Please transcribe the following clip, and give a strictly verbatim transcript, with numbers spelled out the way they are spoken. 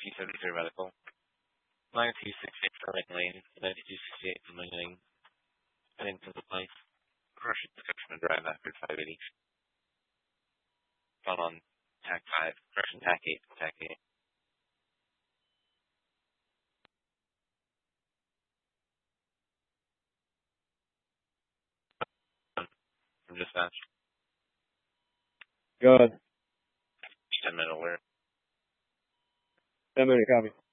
P seventy-three Medical. nine two six eight for Lake Lane. nine two six eight for Lake Lane. Heading to the place. Commercial Discussion Drive after five eighty. Fun on Tac five. Correction Tac eight. Tac eight. From dispatch. Go ahead. ten minute alert. ten minute copy.